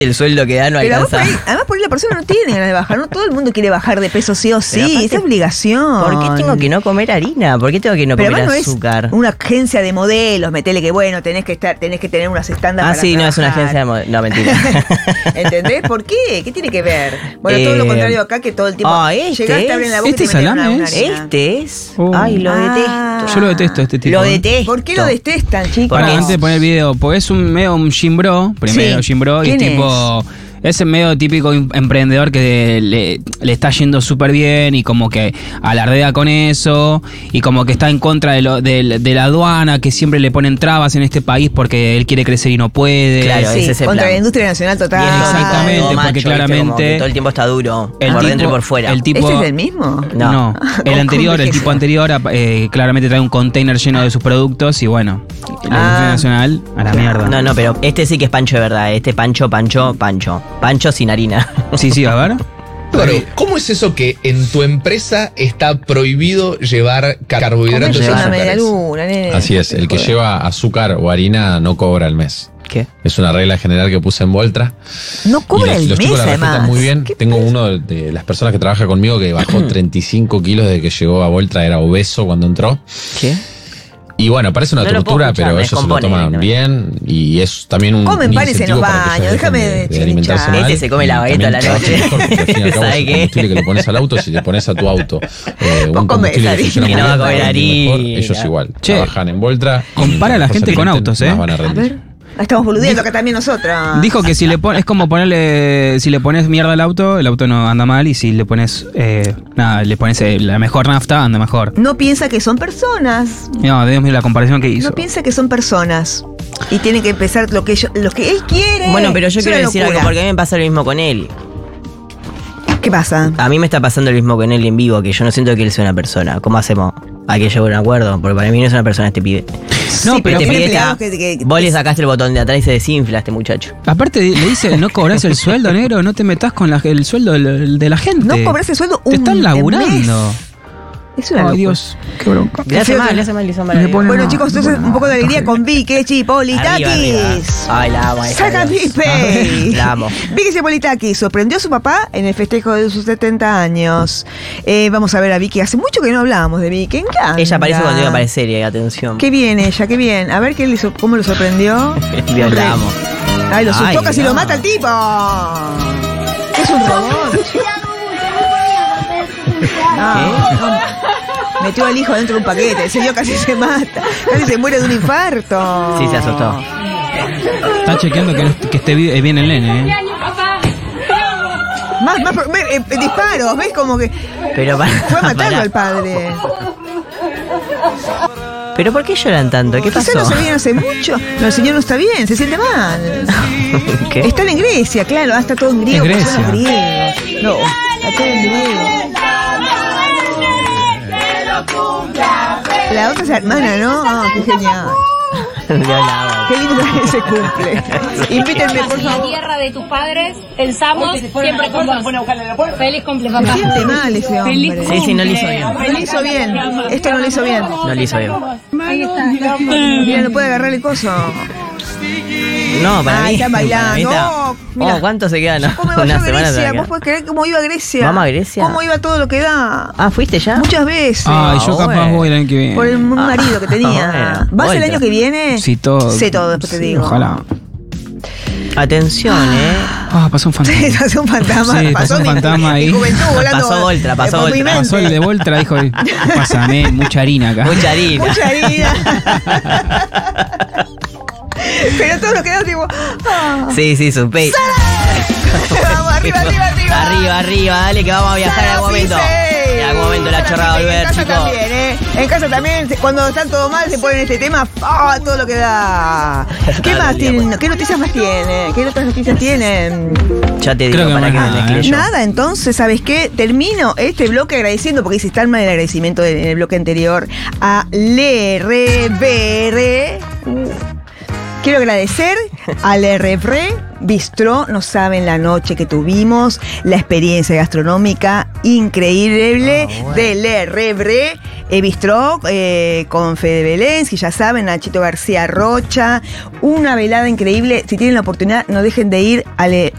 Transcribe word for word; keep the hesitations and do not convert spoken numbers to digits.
el sueldo que da no Pero alcanza. por ahí, además por ahí la persona no tiene ganas de bajar, no todo el mundo quiere bajar de peso sí o sí, aparte, es obligación. ¿Por qué tengo que no comer harina? ¿Por qué tengo que no Pero comer además no azúcar? es una agencia de modelos, metele que bueno, tenés que estar, tenés que tener unas estándares Ah, para sí, no, es una trabajar. agencia de modelos. No, mentira. ¿Entendés? ¿Por qué? ¿Qué tiene que ver? Bueno, todo lo Eh, contrario acá, que todo el tiempo ah, este llegaste a abrir es- la boca este y te metieron salame una, una es- harina. Este es. Oh. Ay, lo Ah. detesto. Yo lo detesto, este tipo. Lo ¿eh? detesto. ¿Por qué lo detestan, chicos? Porque Para es- antes de poner el video, porque es un medio un gimbro, primero Sí. gimbro, y es ¿Quién tipo. Es el medio típico em- emprendedor que le, le está yendo súper bien y como que alardea con eso y como que está en contra de, lo, de, de la aduana, que siempre le ponen trabas en este país porque él quiere crecer y no puede. Claro, Sí, ese es el contra plan. la industria nacional total. Viene Exactamente, todo porque macho, ¿viste? claramente- Como que todo el tiempo está duro. El por tipo- dentro y por fuera. el tipo- ¿Este es el mismo? No. No, el ¿Cómo anterior, que el es tipo ese? anterior, eh, claramente trae un container lleno de sus productos y bueno, la Ah. industria nacional a la mierda. No, no, pero este sí que es Pancho de verdad. Este Pancho, Pancho, Pancho. Pancho sin harina. Sí, sí, a ver. Claro, ¿cómo es eso que en tu empresa está prohibido llevar carbohidratos y Comete una azúcares? media luna, nene. Así es, el que lleva azúcar o harina no cobra al mes. ¿Qué? Es una regla general que puse en Voltra. No cobra y los, el los mes, chicos la además. respetan muy bien. ¿Qué Tengo uno de, de las personas que trabaja conmigo que bajó treinta y cinco kilos desde que llegó a Voltra, era obeso cuando entró. ¿Qué? Y bueno, parece una No lo puedo tortura, escuchar, pero me ellos se lo descompone toman directamente. bien y es también un, Comen un panes en los incentivo para que baños, ellos déjame dejen de, de de alimentarse chirichar. mal. Este se come y la bagueta a la también noche. trabajan mejor, porque al fin y al cabo ¿Sabe es el qué? combustible que le pones al auto, si le pones a tu auto eh, Vos un comés combustible que funciona harina. muy Y no va a bien, comer va a rendir mejor, harina. ellos igual. Che, trabajan en Voltra. y compara a la mientras gente más con alimenten, autos, ¿eh? más van a rendir. Estamos boludeando acá también nosotros. Dijo que si le pones, es como ponerle, si le pones mierda al auto, el auto no anda mal y si le pones, eh, nada, le pones eh, la mejor nafta, anda mejor. No piensa que son personas. No, déjame la comparación que hizo. No piensa que son personas. Y tiene que empezar lo que, ellos, lo que él quiere. Bueno, pero yo Es quiero una decir locura. algo porque a mí me pasa lo mismo con él. ¿Qué pasa? A mí me está pasando lo mismo con él en vivo, que yo no siento que él sea una persona. ¿Cómo hacemos? Hay que llegar a un acuerdo, porque para mí no es una persona este pibe. No, Sí, pero este tiene pibe empleados está- que- que- que- vos le sacaste el botón de atrás y se desinfla este muchacho. Aparte le dice, no cobras el sueldo, negro, no te metas con la- el sueldo del- de la gente. No cobras el sueldo un Te están mes. laburando. Es una Ay, locura. Dios, qué bronca. Le hace feo mal, que- le hace mal, le hizo mal. Me a Diego. pone- Bueno, No, chicos, entonces no, un poco de no, alegría no. con Vicky, Arriba, Politakis. arriba. Ay, la amo. a esa Saca Dios. Pipe. La amo. Vicky Politakis sorprendió a su papá en el festejo de sus setenta años. Eh, vamos a ver a Vicky. Hace mucho que no hablábamos de Vicky. ¿En qué anda? Ella aparece cuando iba a aparecer, y atención. Qué bien ella, qué bien. A ver qué le sor- cómo lo sorprendió. Dios, la amo. Ay, lo asustó, Ay, casi no. lo mata el tipo. Es un robot. No, no. Metió al hijo dentro de un paquete. El señor casi se mata. Casi se muere de un infarto. Sí, se asustó. Está chequeando que, no- que esté bi- bien el nene, ¿eh? Más, más, ve, eh, disparos, ¿ves? Como que Pero para, fue a matarlo pará. al padre. Pero ¿por qué lloran tanto? ¿Qué Quizás pasó? no se veían hace mucho. No, el señor no está bien, se siente mal. ¿Qué? Están en Grecia, claro, ah, está todo en griego. En porque son Grecia. los griegos. No, está todo en griego. La otra es la hermana, ¿no? Ah, qué genial. Dios, la amo. Qué lindo que se cumple. Invítenme, por En la favor. tierra de tus padres, pensamos siempre con vos. Feliz cumple, Se papá. siente mal ese hombre. Sí, sí, no le hizo bien. No lo hizo bien. Esto no lo hizo bien. No le hizo bien. Ahí está. Mira, no puede agarrar el coso. No, para Ah, mí. están para mí bailando. está- Oh, mira. Oh, ¿cuánto se quedan? ¿Cómo iba Una yo a semana se Grecia? va a ¿Vos quedar. podés creer cómo iba a Grecia? ¿Vamos a Grecia? ¿Cómo iba todo lo que da? Ah, ¿fuiste ya? Muchas veces. Ay, yo Ah, capaz bueno. voy el año que viene. Por el marido que tenía. Ah, bueno. ¿Vas el Vuelta. año que viene? Sí, todo. Sé todo, después te Sí, digo. Ojalá. Atención, ¿eh? Ah, pasó un fantasma. Sí, pasó un fantasma. Sí, pasó un mi- fantasma mi ahí. juventud volando Pasó Voltra, pasó por mi Voltra. mente. Pasó el de Voltra, dijo, pásame, mucha harina acá. Mucha harina. Mucha harina. Pero todo lo que da tipo. ah. Sí, sí, supe. Vamos, arriba, arriba, arriba. Arriba, arriba, dale que vamos a viajar en algún momento. Pipe. En algún momento la chorra va a volver, En casa chicos. también, ¿eh? En casa también, se- cuando están todo mal, se ponen este tema. ¡Ah! Todo lo que da. ¿Qué más tienen? ¿Qué noticias más tienen? ¿Qué otras noticias tienen? Ya te Creo digo que para más que me nada, mezcle ¿eh? yo. Nada, entonces, ¿sabes qué? Termino este bloque agradeciendo, porque hice tan mal el agradecimiento en el bloque anterior, a Le Revere. Quiero agradecer al R F R Bistró. No saben la noche que tuvimos, la experiencia gastronómica increíble Ah, bueno. de Le Rebre eh, Bistró eh, con Fede Belensky, ya saben, Nachito García Rocha. Una velada increíble. Si tienen la oportunidad, no dejen de ir a Le